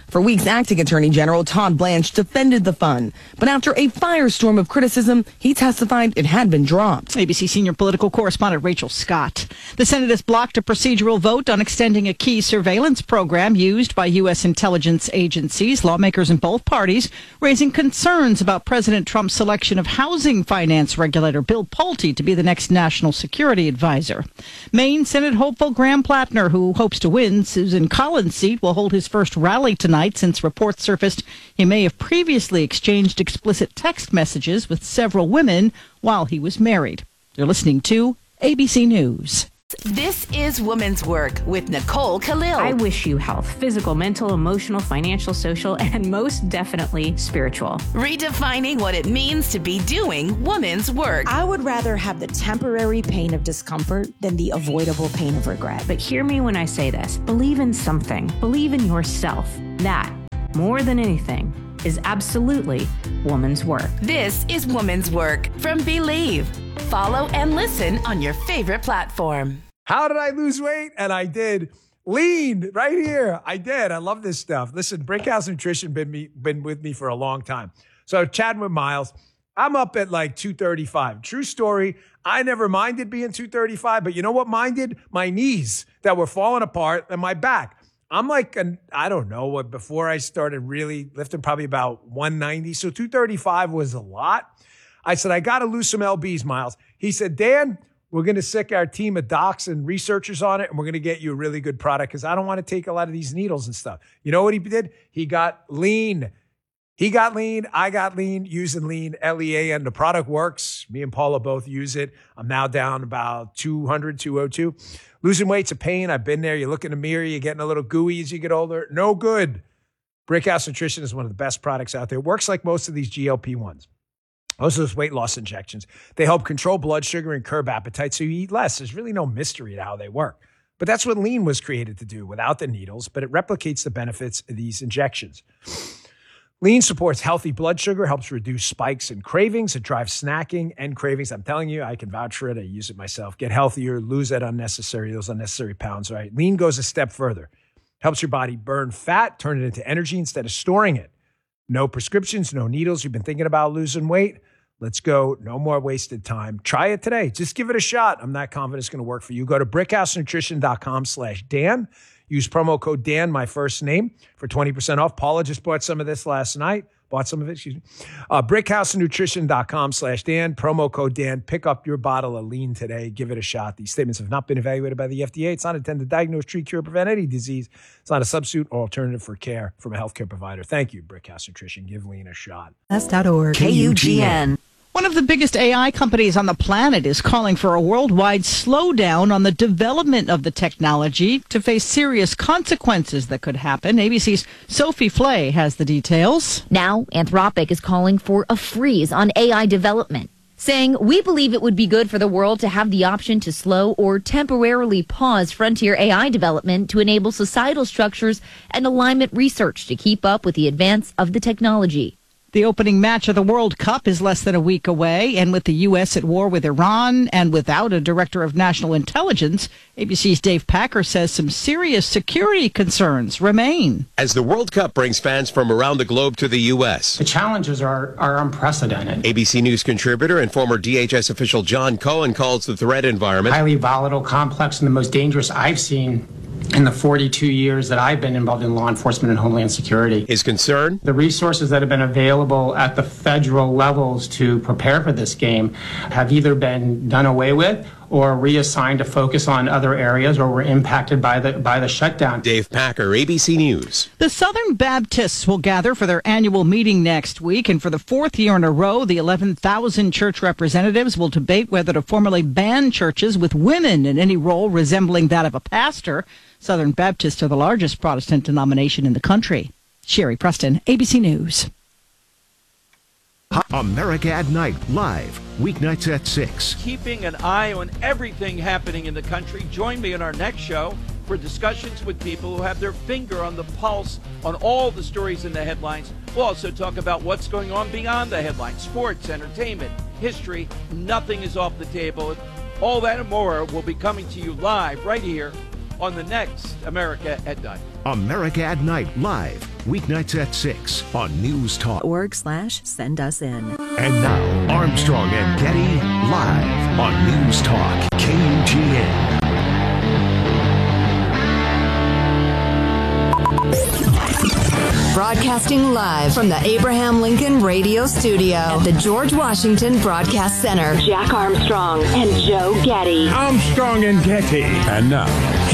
For weeks, acting Attorney General Todd Blanche defended the fund. But after a firestorm of criticism, he testified it had been dropped. A B C senior political correspondent Rachel Scott. The Senate has blocked a procedural vote on extending a key surveillance program used by U S intelligence agencies. Lawmakers in both parties raising concerns about President Trump's selection of housing finance regulator Bill Pulte to be the next national security advisor. Maine Senate hopeful Graham Plattner, who hopes to win Susan Collins' seat, will hold his first rally tonight since reports surfaced he may have previously exchanged explicit text messages with several women while he was married. You're listening to A B C News. This is Women's Work with Nicole Khalil. I wish you health, physical, mental, emotional, financial, social, and most definitely spiritual. Redefining what it means to be doing women's work. I would rather have the temporary pain of discomfort than the avoidable pain of regret. But hear me when I say this. Believe in something. Believe in yourself. That, more than anything, is absolutely woman's work. This is Women's Work from Believe. Follow and listen on your favorite platform. How did I lose weight? And I did. Lean right here. I did. I love this stuff. Listen, Brickhouse Nutrition been me been with me for a long time. So chatting with Miles, I'm up at like two thirty-five. True story. I never minded being two thirty-five, but you know what minded? My knees that were falling apart and my back. I'm like, an, I don't know what, before I started really lifting, probably about one ninety. So two thirty-five was a lot. I said, I got to lose some L Bs, Miles. He said, Dan, we're going to sick our team of docs and researchers on it, and we're going to get you a really good product because I don't want to take a lot of these needles and stuff. You know what he did? He got lean. He got lean. I got lean using lean, L E A N. The product works. Me and Paula both use it. I'm now down about two hundred, two oh two. Losing weight's a pain. I've been there. You look in the mirror, you're getting a little gooey as you get older. No good. Brickhouse Nutrition is one of the best products out there. It works like most of these G L P ones. Most of those weight loss injections. They help control blood sugar and curb appetite so you eat less. There's really no mystery to how they work. But that's what lean was created to do without the needles, but it replicates the benefits of these injections. Lean supports healthy blood sugar, helps reduce spikes and cravings. It drives snacking and cravings. I'm telling you, I can vouch for it. I use it myself. Get healthier, lose that unnecessary, those unnecessary pounds, right? Lean goes a step further. Helps your body burn fat, turn it into energy instead of storing it. No prescriptions, no needles. You've been thinking about losing weight? Let's go. No more wasted time. Try it today. Just give it a shot. I'm not confident it's going to work for you. Go to brickhousenutrition.com slash Dan. Use promo code Dan, my first name, for twenty percent off. Paula just bought some of this last night. Bought some of it, excuse me. Uh, brickhousenutrition.com slash Dan. Promo code Dan. Pick up your bottle of lean today. Give it a shot. These statements have not been evaluated by the F D A. It's not intended to diagnose, treat, cure, prevent any disease. It's not a substitute or alternative for care from a healthcare provider. Thank you, Brickhouse Nutrition. Give lean a shot. S dot org. K U G N. One of the biggest A I companies on the planet is calling for a worldwide slowdown on the development of the technology to face serious consequences that could happen. A B C's Sophie Flay has the details. Now, Anthropic is calling for a freeze on A I development, saying, we believe it would be good for the world to have the option to slow or temporarily pause frontier A I development to enable societal structures and alignment research to keep up with the advance of the technology. The opening match of the World Cup is less than a week away, and with the U S at war with Iran and without a director of national intelligence, A B C's Dave Packer says some serious security concerns remain. As the World Cup brings fans from around the globe to the U S, the challenges are, are unprecedented. A B C News contributor and former D H S official John Cohen calls the threat environment highly volatile, complex, and the most dangerous I've seen in the forty-two years that I've been involved in law enforcement and homeland security. His concern? The resources that have been available at the federal levels to prepare for this game have either been done away with or reassigned to focus on other areas or were impacted by the by the shutdown. Dave Packer, A B C News. The Southern Baptists will gather for their annual meeting next week, and for the fourth year in a row, the eleven thousand church representatives will debate whether to formally ban churches with women in any role resembling that of a pastor. Southern Baptists are the largest Protestant denomination in the country. Sherry Preston, A B C News. America at Night, live, weeknights at six. Keeping an eye on everything happening in the country. Join me in our next show for discussions with people who have their finger on the pulse on all the stories in the headlines. We'll also talk about what's going on beyond the headlines, sports, entertainment, history. Nothing is off the table. All that and more will be coming to you live right here on the next America at Night. America at Night live, weeknights at six on News Talk. Org slash send us in. And now, Armstrong and Getty live on News Talk, K U G N. Broadcasting live from the Abraham Lincoln Radio Studio at the George Washington Broadcast Center. Jack Armstrong and Joe Getty. Armstrong and Getty. And now,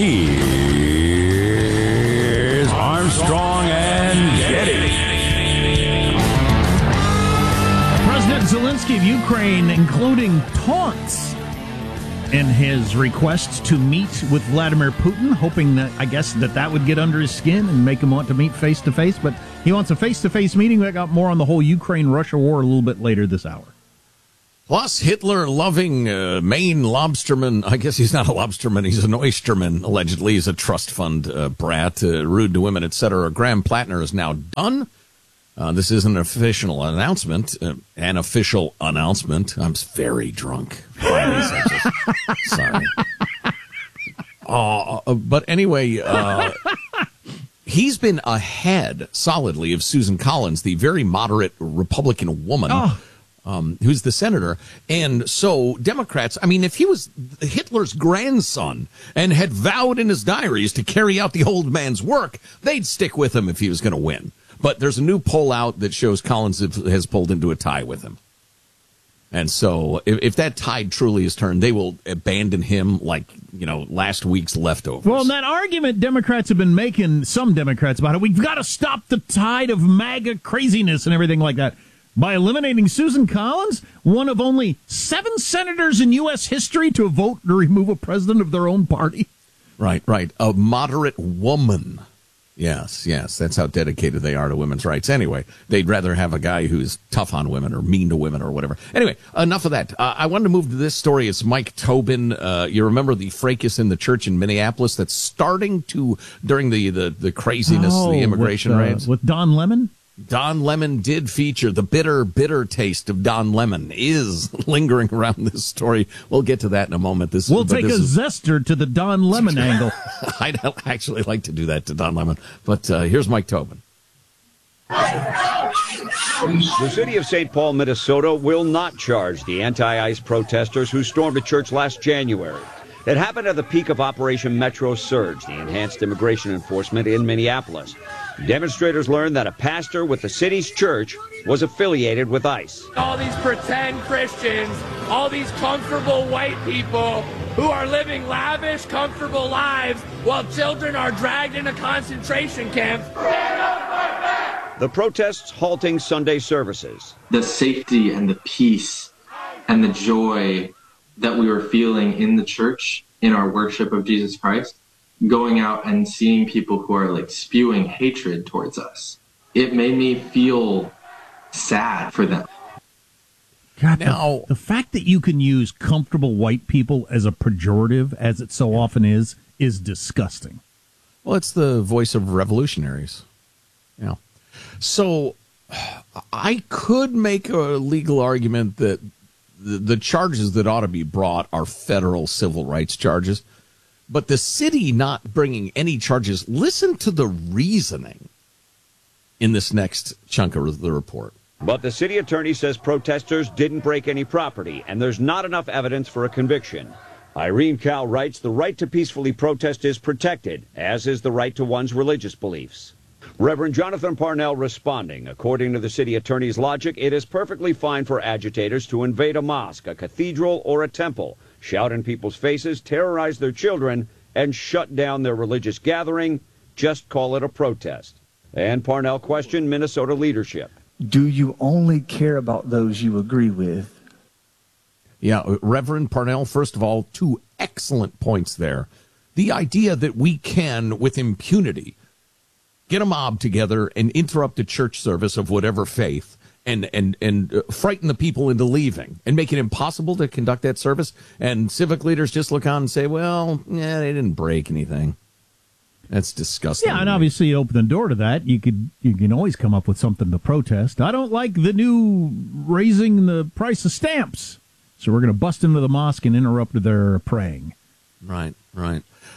here's Armstrong and Getty. President Zelensky of Ukraine including taunts in his request to meet with Vladimir Putin, hoping that, I guess, that that would get under his skin and make him want to meet face-to-face. But he wants a face-to-face meeting. We got more on the whole Ukraine-Russia war a little bit later this hour. Plus, Hitler-loving uh, Maine lobsterman, I guess he's not a lobsterman, he's an oysterman, allegedly. He's a trust fund uh, brat, uh, rude to women, et cetera. Graham Plattner is now done. Uh, this is an official announcement, uh, an official announcement. I'm very drunk. Just, sorry. Uh, uh, but anyway, uh, he's been ahead solidly of Susan Collins, the very moderate Republican woman. Oh. Um, who's the senator. And so Democrats, I mean, if he was Hitler's grandson and had vowed in his diaries to carry out the old man's work, they'd stick with him if he was going to win. But there's a new poll out that shows Collins has pulled into a tie with him. And so if, if that tide truly is turned, they will abandon him like, you know, last week's leftovers. Well, that argument Democrats have been making, some Democrats, about it, we've got to stop the tide of MAGA craziness and everything like that. By eliminating Susan Collins, one of only seven senators in U S history to vote to remove a president of their own party. Right, right. A moderate woman. Yes, yes. That's how dedicated they are to women's rights. Anyway, they'd rather have a guy who's tough on women or mean to women or whatever. Anyway, enough of that. Uh, I wanted to move to this story. It's Mike Tobin. Uh, you remember the fracas in the church in Minneapolis that's starting to, during the, the, the craziness, oh, the immigration with, uh, raids? With Don Lemon? Don Lemon did feature. The bitter, bitter taste of Don Lemon is lingering around this story. We'll get to that in a moment. This We'll take this a is... zester to the Don Lemon angle. I'd actually like to do that to Don Lemon. But uh, here's Mike Tobin. The city of Saint Paul, Minnesota will not charge the anti-ICE protesters who stormed a church last January. It happened at the peak of Operation Metro Surge, the enhanced immigration enforcement in Minneapolis. Demonstrators learned that a pastor with the city's church was affiliated with ICE. All these pretend Christians, all these comfortable white people who are living lavish, comfortable lives while children are dragged into concentration camps. The protests halting Sunday services. The safety and the peace and the joy that we were feeling in the church, in our worship of Jesus Christ, going out and seeing people who are like spewing hatred towards us. It made me feel sad for them. God, now, the, the fact that you can use comfortable white people as a pejorative, as it so often is, is disgusting. Well, it's the voice of revolutionaries. Yeah. So I could make a legal argument that the, the charges that ought to be brought are federal civil rights charges. But the city not bringing any charges, listen to the reasoning in this next chunk of the report. But the city attorney says protesters didn't break any property, and there's not enough evidence for a conviction. Irene Cow writes, the right to peacefully protest is protected, as is the right to one's religious beliefs. Reverend Jonathan Parnell responding, according to the city attorney's logic, it is perfectly fine for agitators to invade a mosque, a cathedral, or a temple, shout in people's faces, terrorize their children, and shut down their religious gathering. Just call it a protest. And Parnell questioned Minnesota leadership. Do you only care about those you agree with? Yeah, Reverend Parnell, first of all, two excellent points there. The idea that we can, with impunity, get a mob together and interrupt a church service of whatever faith and and and uh, frighten the people into leaving and make it impossible to conduct that service. And civic leaders just look on and say, well, yeah, they didn't break anything. That's disgusting. Yeah, and obviously you open the door to that. You could you can always come up with something to protest. I don't like the new raising the price of stamps. So we're going to bust into the mosque and interrupt their praying. Right, right.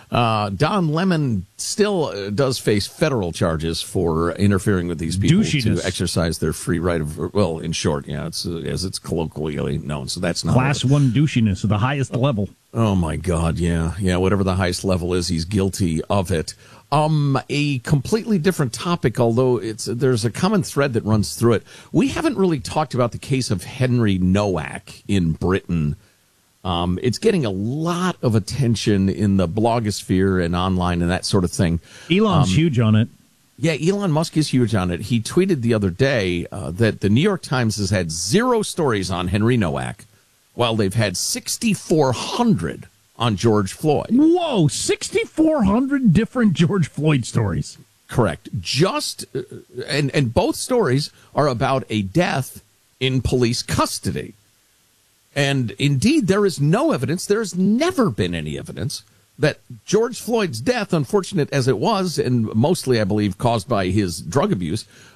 Uh, Don Lemon still uh, does face federal charges for interfering with these people Douchiness. to exercise their free right of, well, in short, yeah, it's uh, as it's colloquially known. So that's not Class a, one douchiness at the highest level. Oh my God, yeah, yeah. Whatever the highest level is, he's guilty of it. Um, a completely different topic, although it's there's a common thread that runs through it. We haven't really talked about the case of Henry Nowak in Britain. Um, it's getting a lot of attention in the blogosphere and online and that sort of thing. Elon's um, huge on it. Yeah, Elon Musk is huge on it. He tweeted the other day uh, that the New York Times has had zero stories on Henry Nowak, while they've had sixty-four hundred on George Floyd. Whoa, sixty-four hundred different George Floyd stories. Correct. Just, uh, and, and both stories are about a death in police custody. And indeed, there is no evidence, there has never been any evidence that George Floyd's death, unfortunate as it was, and mostly, I believe, caused by his drug abuse,